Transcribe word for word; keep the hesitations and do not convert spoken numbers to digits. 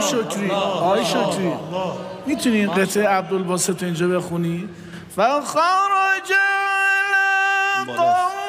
آقای شکری آقای شکری میتونی این قطعه عبدالباسط اینجا بخونی؟ فخرج قوم